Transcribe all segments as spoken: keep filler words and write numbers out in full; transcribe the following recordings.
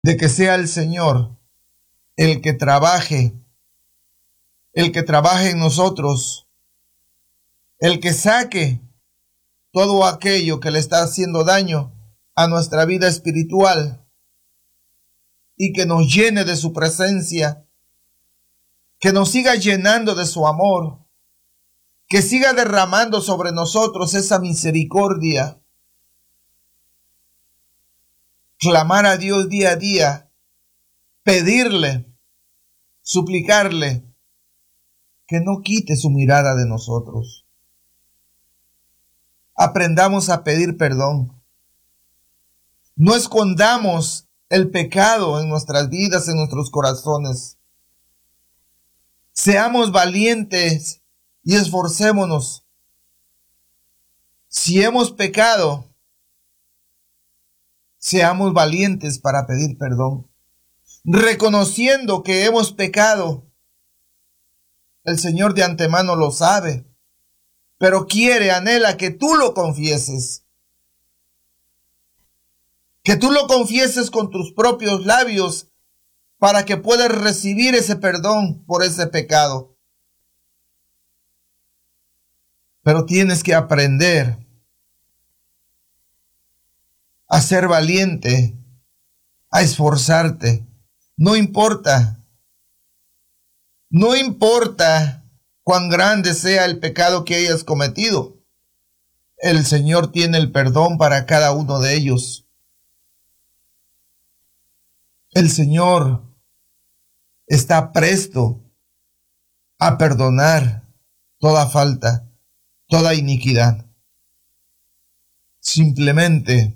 de que sea el Señor el que trabaje, el que trabaje en nosotros, el que saque todo aquello que le está haciendo daño a nuestra vida espiritual y que nos llene de su presencia, que nos siga llenando de su amor, que siga derramando sobre nosotros esa misericordia. Clamar a Dios día a día, pedirle, suplicarle que no quite su mirada de nosotros. Aprendamos a pedir perdón. No escondamos el pecado en nuestras vidas, en nuestros corazones. Seamos valientes y esforcémonos. Si hemos pecado, seamos valientes para pedir perdón. Reconociendo que hemos pecado, el Señor de antemano lo sabe, pero quiere, anhela que tú lo confieses. Que tú lo confieses con tus propios labios para que puedas recibir ese perdón por ese pecado. Pero tienes que aprender a ser valiente, a esforzarte. No importa, no importa cuán grande sea el pecado que hayas cometido. El Señor tiene el perdón para cada uno de ellos. El Señor está presto a perdonar toda falta, toda iniquidad. Simplemente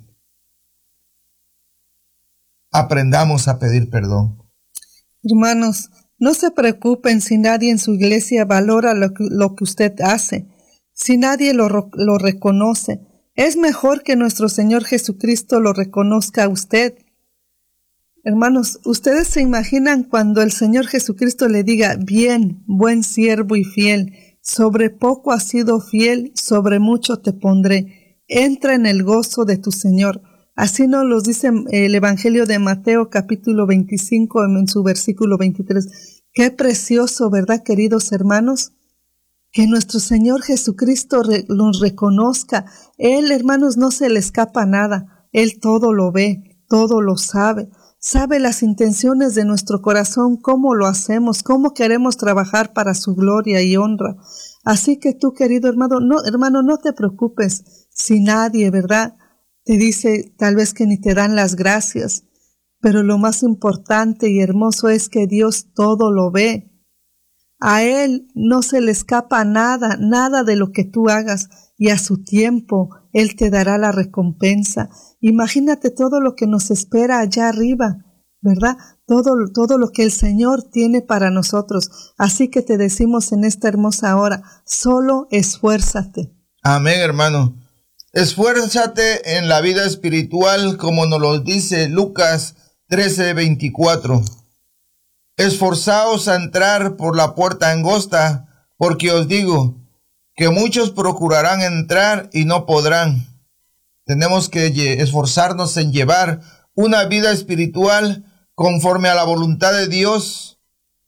aprendamos a pedir perdón. Hermanos, no se preocupen si nadie en su iglesia valora lo que, lo que usted hace, si nadie lo, lo reconoce. Es mejor que nuestro Señor Jesucristo lo reconozca a usted. Hermanos, ¿ustedes se imaginan cuando el Señor Jesucristo le diga, bien, buen siervo y fiel, sobre poco has sido fiel, sobre mucho te pondré, entra en el gozo de tu Señor? Así nos lo dice el Evangelio de Mateo, capítulo veinticinco, en su versículo veintitrés. Qué precioso, ¿verdad, queridos hermanos? Que nuestro Señor Jesucristo re- nos reconozca. Él, hermanos, no se le escapa nada. Él todo lo ve, todo lo sabe. Sabe las intenciones de nuestro corazón, cómo lo hacemos, cómo queremos trabajar para su gloria y honra. Así que tú, querido hermano, no, hermano, no te preocupes si nadie, ¿verdad?, te dice tal vez que ni te dan las gracias. Pero lo más importante y hermoso es que Dios todo lo ve. A Él no se le escapa nada, nada de lo que tú hagas, y a su tiempo Él te dará la recompensa. Imagínate todo lo que nos espera allá arriba, ¿verdad? Todo, todo lo que el Señor tiene para nosotros. Así que te decimos en esta hermosa hora, solo esfuérzate. Amén, hermano. Esfuérzate en la vida espiritual, como nos lo dice Lucas trece veinticuatro. Esforzaos a entrar por la puerta angosta, porque os digo que muchos procurarán entrar y no podrán. Tenemos que esforzarnos en llevar una vida espiritual conforme a la voluntad de Dios.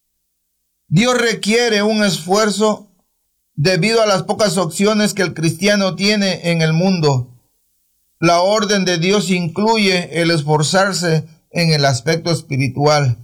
Dios requiere un esfuerzo debido a las pocas opciones que el cristiano tiene en el mundo. La orden de Dios incluye el esforzarse en el aspecto espiritual.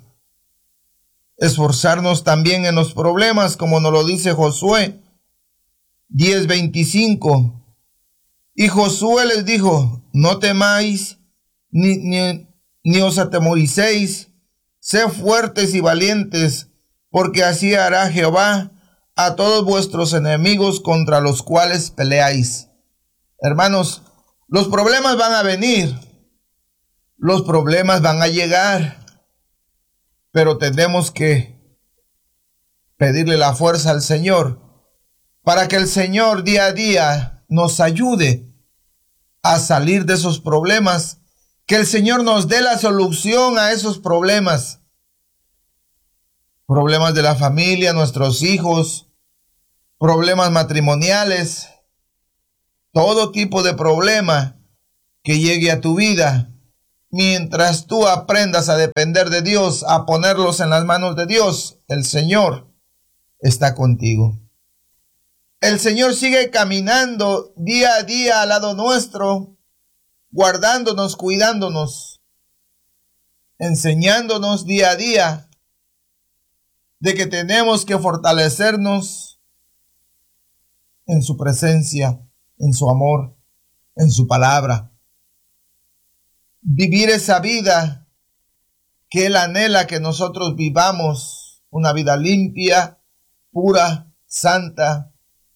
Esforzarnos también en los problemas, como nos lo dice Josué diez veinticinco. Y Josué les dijo, no temáis, ni, ni, ni os atemoricéis, sed fuertes y valientes, porque así hará Jehová a todos vuestros enemigos contra los cuales peleáis. Hermanos, los problemas van a venir, los problemas van a llegar, pero tenemos que pedirle la fuerza al Señor para que el Señor día a día nos ayude a salir de esos problemas, que el Señor nos dé la solución a esos problemas. Problemas de la familia, nuestros hijos, problemas matrimoniales, todo tipo de problema que llegue a tu vida. mientras tú aprendas a depender de Dios, a ponerlos en las manos de Dios, el Señor está contigo. El Señor sigue caminando día a día al lado nuestro, guardándonos, cuidándonos, enseñándonos día a día de que tenemos que fortalecernos en su presencia, en su amor, en su palabra. Vivir esa vida que Él anhela que nosotros vivamos, una vida limpia, pura, santa.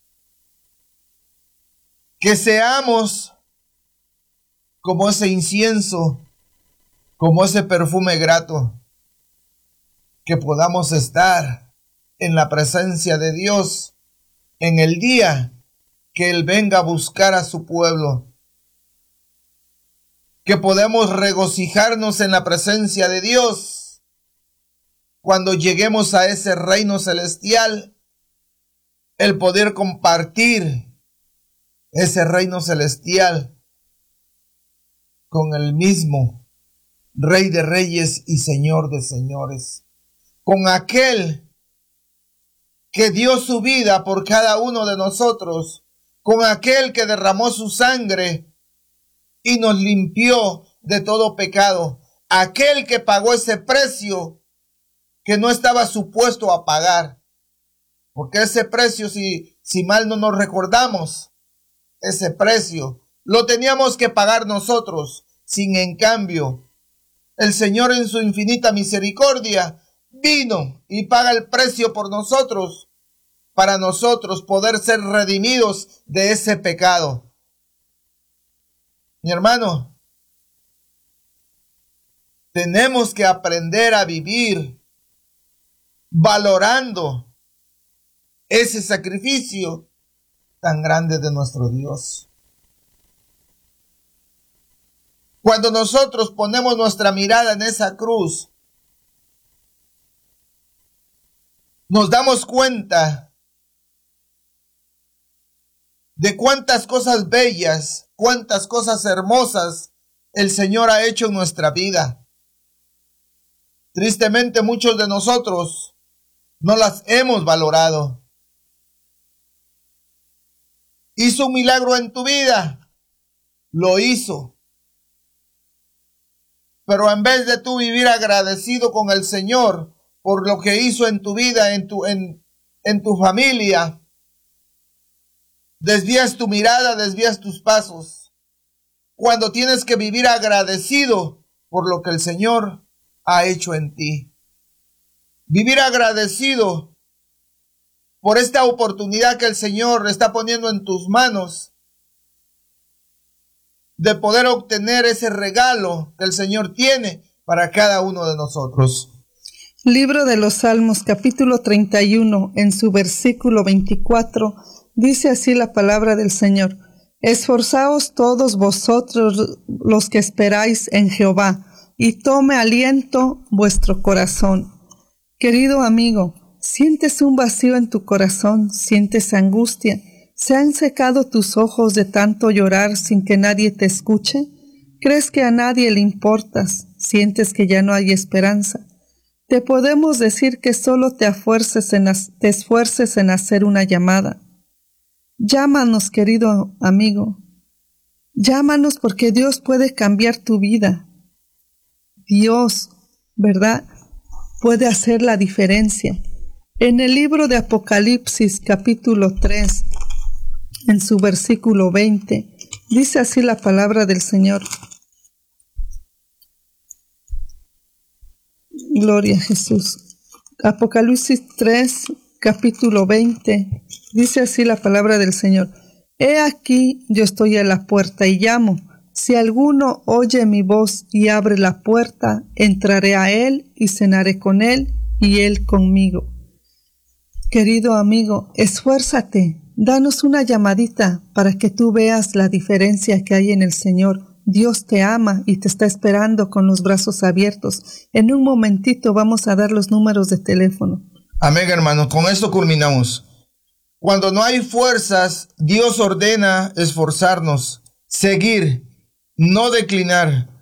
Que seamos como ese incienso, como ese perfume grato, que podamos estar en la presencia de Dios en el día que Él venga a buscar a su pueblo. Que podemos regocijarnos en la presencia de Dios cuando lleguemos a ese reino celestial, el poder compartir ese reino celestial con el mismo Rey de Reyes y Señor de Señores, con aquel que dio su vida por cada uno de nosotros, con aquel que derramó su sangre y nos limpió de todo pecado, aquel que pagó ese precio que no estaba supuesto a pagar, porque ese precio, si, si mal no nos recordamos, ese precio lo teníamos que pagar nosotros. Sin en cambio, el Señor en su infinita misericordia vino y paga el precio por nosotros, para nosotros poder ser redimidos de ese pecado. Mi hermano, tenemos que aprender a vivir valorando ese sacrificio tan grande de nuestro Dios. Cuando nosotros ponemos nuestra mirada en esa cruz, nos damos cuenta de cuántas cosas bellas, cuántas cosas hermosas el Señor ha hecho en nuestra vida. Tristemente, muchos de nosotros no las hemos valorado. ¿Hizo un milagro en tu vida? Lo hizo. Pero en vez de tú vivir agradecido con el Señor por lo que hizo en tu vida, en tu, en, en tu familia, desvías tu mirada, desvías tus pasos, cuando tienes que vivir agradecido por lo que el Señor ha hecho en ti. Vivir agradecido por esta oportunidad que el Señor está poniendo en tus manos de poder obtener ese regalo que el Señor tiene para cada uno de nosotros. Libro de los Salmos, capítulo treinta y uno, en su versículo veinticuatro, dice así la palabra del Señor: Esforzaos todos vosotros los que esperáis en Jehová, y tome aliento vuestro corazón. Querido amigo, ¿sientes un vacío en tu corazón? ¿Sientes angustia? ¿Se han secado tus ojos de tanto llorar sin que nadie te escuche? ¿Crees que a nadie le importas? ¿Sientes que ya no hay esperanza? Te podemos decir que solo te esfuerces en, te esfuerces en hacer una llamada. Llámanos, querido amigo. Llámanos porque Dios puede cambiar tu vida. Dios, ¿verdad?, puede hacer la diferencia. En el libro de Apocalipsis, capítulo tres, en su versículo veinte, dice así la palabra del Señor. Gloria a Jesús. Apocalipsis tres, capítulo veinte, dice así la palabra del Señor: He aquí, yo estoy a la puerta y llamo. Si alguno oye mi voz y abre la puerta, entraré a él y cenaré con él y él conmigo. Querido amigo, esfuérzate, danos una llamadita para que tú veas la diferencia que hay en el Señor. Dios te ama y te está esperando con los brazos abiertos. En un momentito vamos a dar los números de teléfono. Amén, hermanos. Con esto culminamos. Cuando no hay fuerzas, Dios ordena esforzarnos, seguir, no declinar.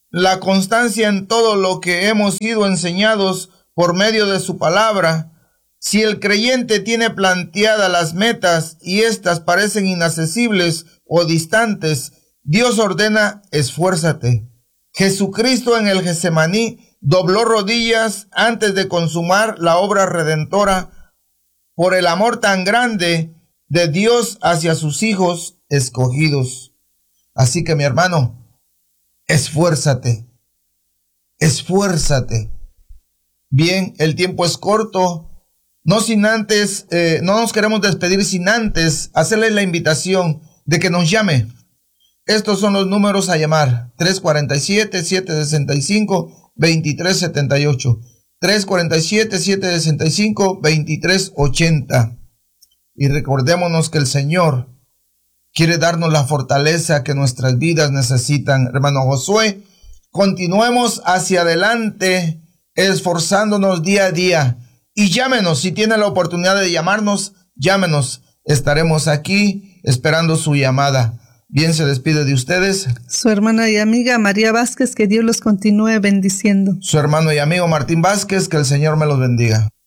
la constancia en todo lo que hemos sido enseñados por medio de su palabra. Si el creyente tiene planteadas las metas y éstas parecen inaccesibles o distantes, Dios ordena: esfuérzate. Jesucristo en el Getsemaní dobló rodillas antes de consumar la obra redentora por el amor tan grande de Dios hacia sus hijos escogidos. Así que, mi hermano, esfuérzate, esfuérzate. Bien, el tiempo es corto, no sin antes, eh, no nos queremos despedir sin antes hacerle la invitación de que nos llame. Estos son los números a llamar: tres cuatro siete, siete seis cinco, dos tres siete ocho, tres cuatro siete, siete seis cinco, dos tres ocho cero. Y recordémonos que el Señor quiere darnos la fortaleza que nuestras vidas necesitan. Hermano Josué, continuemos hacia adelante, esforzándonos día a día. Y llámenos, si tiene la oportunidad de llamarnos, llámenos. Estaremos aquí esperando su llamada. Bien, se despide de ustedes su hermana y amiga María Vázquez. Que Dios los continúe bendiciendo. Su hermano y amigo Martín Vázquez. Que el Señor me los bendiga.